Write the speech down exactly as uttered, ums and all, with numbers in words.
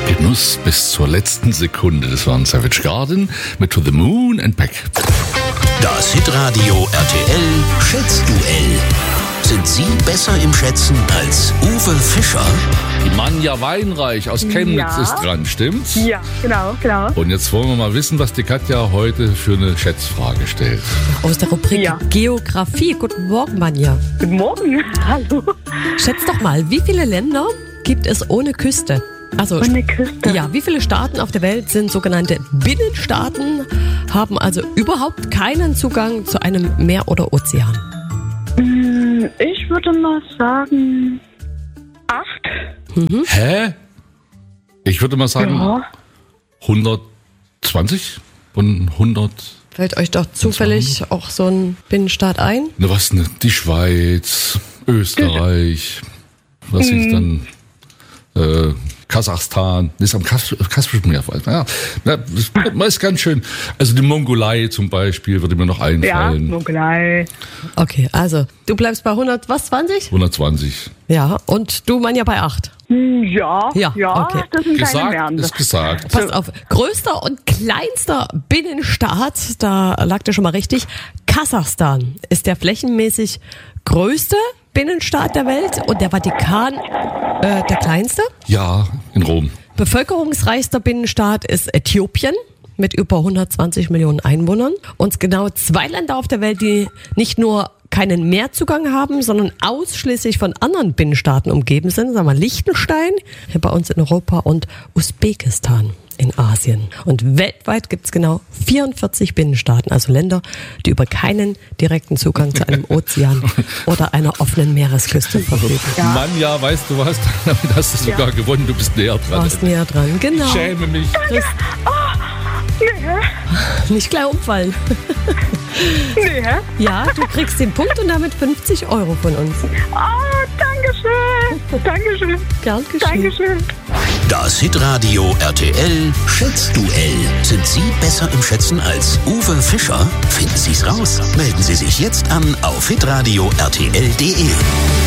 Genuss bis zur letzten Sekunde. Das waren Savage Garden mit To the Moon and Back. Das Hitradio R T L Schätzduell. Sind Sie besser im Schätzen als Uwe Fischer? Die Manja Weinreich aus Chemnitz Ja. ist dran, stimmt's? Ja, genau, genau. Und jetzt wollen wir mal wissen, was die Katja heute für eine Schätzfrage stellt. Aus der Rubrik Ja. Geografie. Guten Morgen, Manja. Guten Morgen. Hallo. Schätz doch mal, wie viele Länder gibt es ohne Küste? Also, Ohne Küste? Ja, wie viele Staaten auf der Welt sind sogenannte Binnenstaaten, haben also überhaupt keinen Zugang zu einem Meer oder Ozean? Hm, Ich würde mal sagen acht. Hm? Hä? Ich würde mal sagen Ja. hundertzwanzig und hundert. Fällt euch doch zufällig auch so ein Binnenstaat ein? Ne, was ne? Die Schweiz, Österreich, was ist dann? Äh, Kasachstan, das ist am Kas- Kaspischen Meer. Ja, ja, das ist ganz schön. Also die Mongolei zum Beispiel würde mir noch Ja, einfallen. Mongolei. Okay, also du bleibst bei hundert, was, zwanzig? hundertzwanzig. Ja, und du, Manja, bei acht. Hm, Ja, Ja, ja, okay. das sind keine Gesagt Meeren. ist gesagt. Passt auf, größter und kleinster Binnenstaat, da lag der schon mal richtig. Kasachstan ist der flächenmäßig größte Binnenstaat der Welt und der Vatikan äh, der kleinste. Ja, in Rom. Bevölkerungsreichster Binnenstaat ist Äthiopien mit über hundertzwanzig Millionen Einwohnern. Und genau zwei Länder auf der Welt, die nicht nur keinen Meerzugang haben, sondern ausschließlich von anderen Binnenstaaten umgeben sind. Sagen wir Liechtenstein, hier bei uns in Europa, und Usbekistan in Asien. Und weltweit gibt es genau vierundvierzig Binnenstaaten, also Länder, die über keinen direkten Zugang zu einem Ozean oder einer offenen Meeresküste verfügen. Mann, ja, weißt du was? Damit hast du sogar gewonnen. Du bist näher Du dran. warst näher dran, genau. Ich schäme mich. Nee, Nicht gleich umfallen. nee. Ja, du kriegst den Punkt und damit fünfzig Euro von uns. Oh, Dankeschön. Dankeschön. Gern geschehen. Dankeschön. Das Hitradio R T L Schätzduell. Sind Sie besser im Schätzen als Uwe Fischer? Finden Sie's raus. Melden Sie sich jetzt an auf hitradio r t l punkt d e.